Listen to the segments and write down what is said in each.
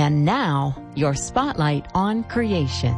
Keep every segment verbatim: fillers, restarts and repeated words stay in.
And now, your spotlight on creation.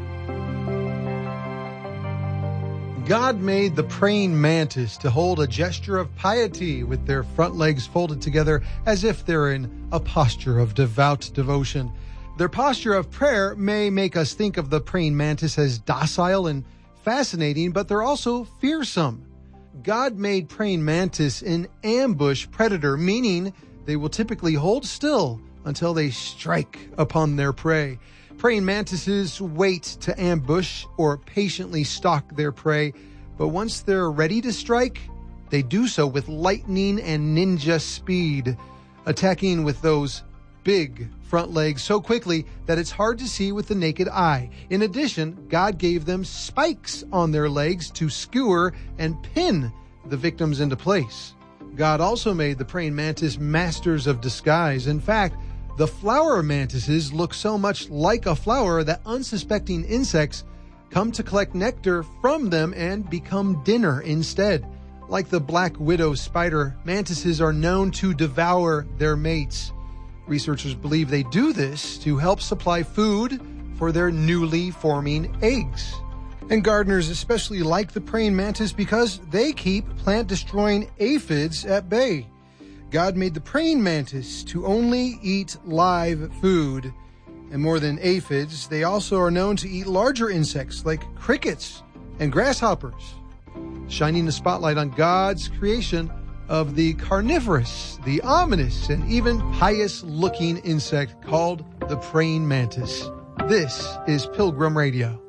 God made the praying mantis to hold a gesture of piety with their front legs folded together as if they're in a posture of devout devotion. Their posture of prayer may make us think of the praying mantis as docile and fascinating, but they're also fearsome. God made praying mantis an ambush predator, meaning they will typically hold still until they strike upon their prey. Praying mantises wait to ambush or patiently stalk their prey, but once they're ready to strike, they do so with lightning and ninja speed, attacking with those big front legs so quickly that it's hard to see with the naked eye. In addition, God gave them spikes on their legs to skewer and pin the victims into place. God also made the praying mantis masters of disguise. In fact, the flower mantises look so much like a flower that unsuspecting insects come to collect nectar from them and become dinner instead. Like the black widow spider, mantises are known to devour their mates. Researchers believe they do this to help supply food for their newly forming eggs. And gardeners especially like the praying mantis because they keep plant-destroying aphids at bay. God made the praying mantis to only eat live food. And more than aphids, they also are known to eat larger insects like crickets and grasshoppers, shining a spotlight on God's creation of the carnivorous, the ominous, and even pious-looking insect called the praying mantis. This is Pilgrim Radio.